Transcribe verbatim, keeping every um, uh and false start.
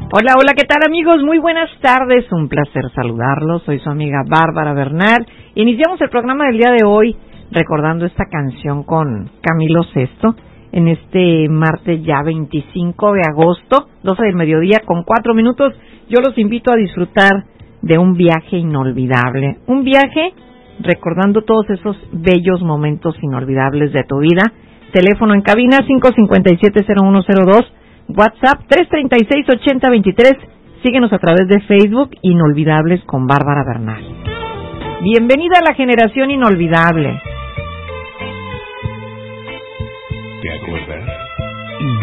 Hola, hola, ¿qué tal amigos? Muy buenas tardes, un placer saludarlos. Soy su amiga Bárbara Bernal. Iniciamos el programa del día de hoy recordando esta canción con Camilo Sesto en este martes ya veinticinco de agosto, doce del mediodía con cuatro minutos. Yo los invito a disfrutar de un viaje inolvidable, un viaje recordando todos esos bellos momentos inolvidables de tu vida. Teléfono en cabina cinco cinco siete cero uno cero dos, WhatsApp tres tres seis ocho cero dos tres. Síguenos a través de Facebook, Inolvidables con Bárbara Bernal. Bienvenida a la generación inolvidable.